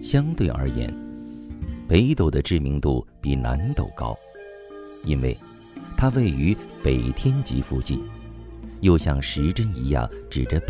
相对而言，北斗的知名度比南斗高，因为它位于北天极附近，又像时针一样指着